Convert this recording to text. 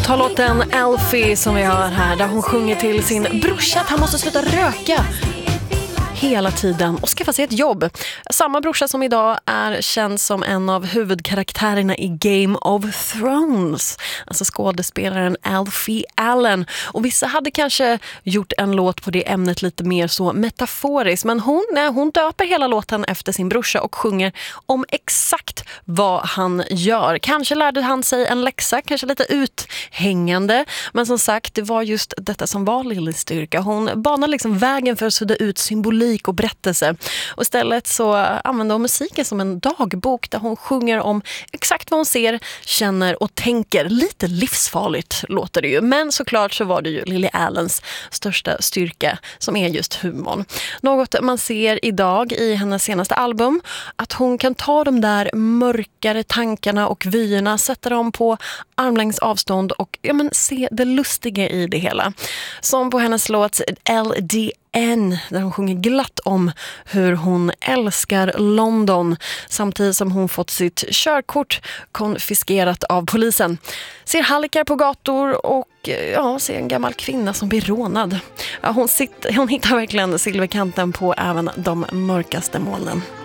Ta låten Alfie som vi hör här, där hon sjunger till sin brorsa att han måste sluta röka hela tiden och skaffa sig ett jobb. Samma brorsa som idag är känd som en av huvudkaraktärerna i Game of Thrones. Alltså skådespelaren Alfie Allen. Och vissa hade kanske gjort en låt på det ämnet lite mer så metaforiskt. Men hon döper hela låten efter sin brorsa och sjunger om exakt vad han gör. Kanske lärde han sig en läxa, kanske lite uthängande. Men som sagt, det var just detta som var Lillys styrka. Hon banar liksom vägen för att sudda ut symbolik och berättelse. Och istället så använder hon musiken som en dagbok där hon sjunger om exakt vad hon ser, känner och tänker. Lite livsfarligt låter det ju. Men såklart så var det ju Lily Allens största styrka som är just humorn. Något man ser idag i hennes senaste album, att hon kan ta de där mörkare tankarna och vyerna, sätta dem på armlängds avstånd och se det lustiga i det hela. Som på hennes låt LDN, där hon sjunger glatt om hur hon älskar London samtidigt som hon fått sitt körkort konfiskerat av polisen. Ser hallickar på gator och ser en gammal kvinna som blir rånad. Hon hittar verkligen silverkanten på även de mörkaste molnen.